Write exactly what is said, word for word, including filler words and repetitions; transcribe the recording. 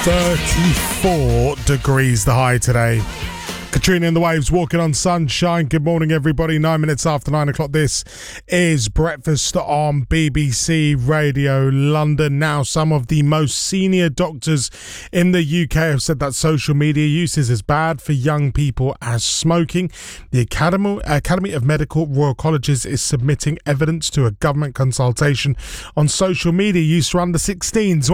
thirty-four degrees the high today. Katrina and the Waves walking on sunshine. Good morning, everybody. Nine minutes after nine o'clock. This is Breakfast on B B C Radio London. Now, some of the most senior doctors in the U K have said that social media use is as bad for young people as smoking. The Academy, Academy of Medical Royal Colleges is submitting evidence to a government consultation on social media use for under sixteens.